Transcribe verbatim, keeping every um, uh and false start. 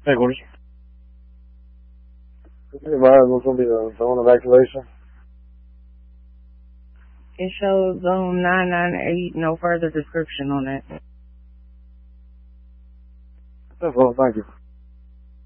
Headquarters. Advise what's going to be the zone of activation? It shows zone nine nine eight, no further description on it. That's all, thank you.